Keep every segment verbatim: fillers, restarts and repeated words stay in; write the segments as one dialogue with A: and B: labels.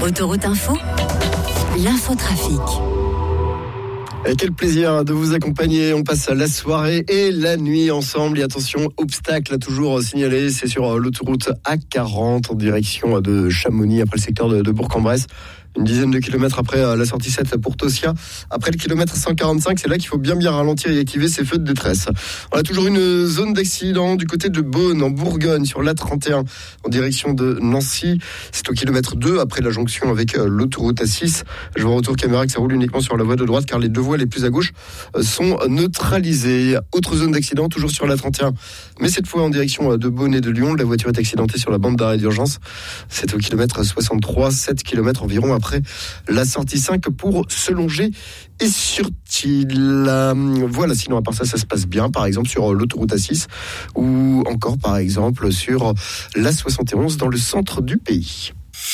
A: Autoroute Info, l'infotrafic.
B: Et quel plaisir de vous accompagner. On passe la soirée et la nuit ensemble. Et attention, obstacle à toujours signaler. C'est sur l'autoroute A quarante en direction de Chamonix, après le secteur de Bourg-en-Bresse. Une dizaine de kilomètres après la sortie sept pour Tosia. Après le kilomètre cent quarante-cinq, c'est là qu'il faut bien bien ralentir et activer ses feux de détresse. On a toujours une zone d'accident du côté de Beaune, en Bourgogne, sur l'A trente et un, en direction de Nancy. C'est au kilomètre deux, après la jonction avec l'autoroute A six. Je vois retour caméra que ça roule uniquement sur la voie de droite, car les deux voies les plus à gauche sont neutralisées. Autre zone d'accident, toujours sur l'A trente et un, mais cette fois en direction de Beaune et de Lyon. La voiture est accidentée sur la bande d'arrêt d'urgence. C'est au kilomètre soixante-trois, sept kilomètres environ après après la sortie cinq pour Selongé et Surtil. Voilà, sinon à part ça, ça se passe bien, par exemple sur l'autoroute A six ou encore par exemple sur l'A soixante et onze dans le centre du pays.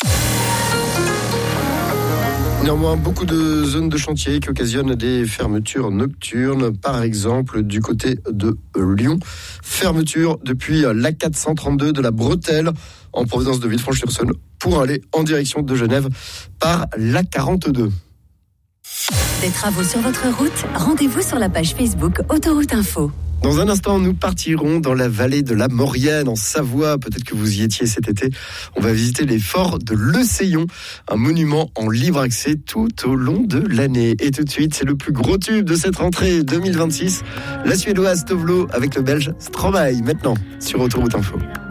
B: Néanmoins, beaucoup de zones de chantier qui occasionnent des fermetures nocturnes, par exemple du côté de Lyon. Fermeture depuis l'A quatre cent trente-deux de la Bretelle en provenance de Villefranche-sur-Saône pour aller en direction de Genève par l'A quarante-deux.
A: Des travaux sur votre route, rendez-vous sur la page Facebook Autoroute Info.
B: Dans un instant, nous partirons dans la vallée de la Maurienne, en Savoie. Peut-être que vous y étiez cet été. On va visiter les forts de L'Eusséillon, un monument en libre accès tout au long de l'année. Et tout de suite, c'est le plus gros tube de cette rentrée deux mille vingt-six. La Suédoise Tovlo avec le Belge Stromae, maintenant sur Autoroute Info.